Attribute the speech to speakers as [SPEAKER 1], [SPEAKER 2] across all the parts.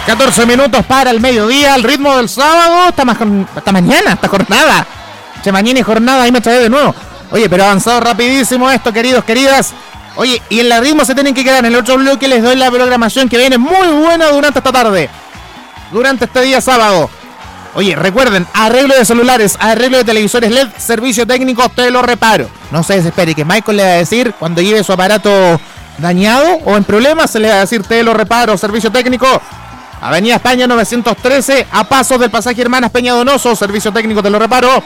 [SPEAKER 1] 14 minutos para el mediodía, al ritmo del sábado, hasta mañana, esta jornada. Mañana y jornada, ahí me trae de nuevo. Oye, pero ha avanzado rapidísimo esto, queridos, queridas. Oye, y en la ritmo se tienen que quedar. En el otro bloque les doy la programación que viene muy buena durante esta tarde. Durante este día sábado. Oye, recuerden, arreglo de celulares, arreglo de televisores LED, servicio técnico, te lo reparo. No se desespere, que Michael le va a decir cuando lleve su aparato dañado o en problemas, se le va a decir te lo reparo, servicio técnico. Avenida España 913, a pasos del pasaje Hermanas Peña Donoso, servicio técnico, te lo reparo.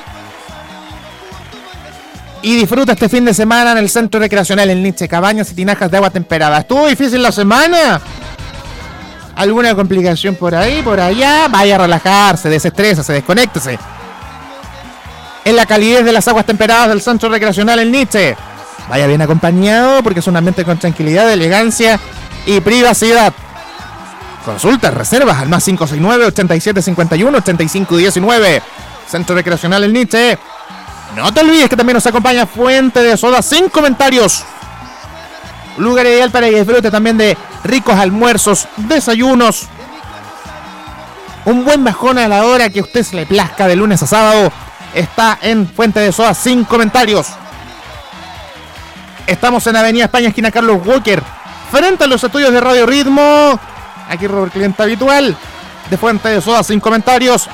[SPEAKER 1] Y disfruta este fin de semana en el Centro Recreacional El Niche, cabañas y tinajas de agua temperada. ¿Estuvo difícil la semana? ¿Alguna complicación por ahí, por allá? Vaya a relajarse, desestrésese, desconéctese. En la calidez de las aguas temperadas del Centro Recreacional El Niche. Vaya bien acompañado porque es un ambiente con tranquilidad, elegancia y privacidad. Consultas, reservas al más 569-8751-8519. Centro Recreacional El Niche. No te olvides que también nos acompaña Fuente de Soda sin comentarios. Lugar ideal para que disfrute también de ricos almuerzos, desayunos. Un buen bajón a la hora que a usted se le plazca de lunes a sábado. Está en Fuente de Soda sin comentarios. Estamos en Avenida España, esquina Carlos Walker, frente a los estudios de Radio Ritmo. Aquí Robert, cliente habitual de Fuente de Soda sin comentarios.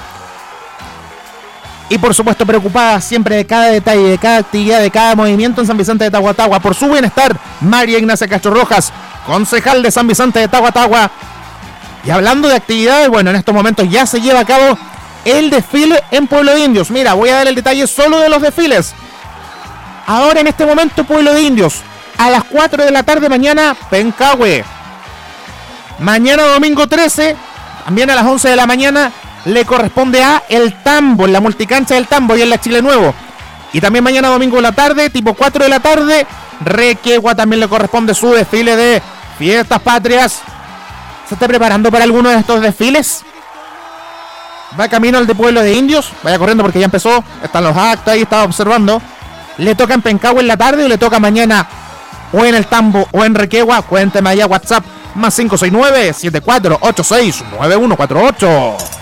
[SPEAKER 1] Y por supuesto preocupada siempre de cada detalle, de cada actividad, de cada movimiento en San Vicente de Tahuatahua. Por su bienestar, María Ignacia Castro Rojas, concejal de San Vicente de Tahuatahua. Y hablando de actividades, bueno, en estos momentos ya se lleva a cabo el desfile en Pueblo de Indios. Mira, voy a dar el detalle solo de los desfiles. Ahora en este momento Pueblo de Indios, a las 4 de la tarde mañana, Pencahue. Mañana domingo 13, también a las 11 de la mañana, le corresponde a El Tambo, en la multicancha del Tambo y en la Chile Nuevo. Y también mañana domingo de la tarde, tipo 4 de la tarde, Requegua también le corresponde su desfile de fiestas patrias. ¿Se está preparando para alguno de estos desfiles? ¿Va camino al de Pueblo de Indios? Vaya corriendo porque ya empezó, están los actos ahí, estaba observando. ¿Le toca en Pencahue en la tarde o le toca mañana o en El Tambo o en Requegua? Cuénteme allá, WhatsApp, más 569-7486-9148.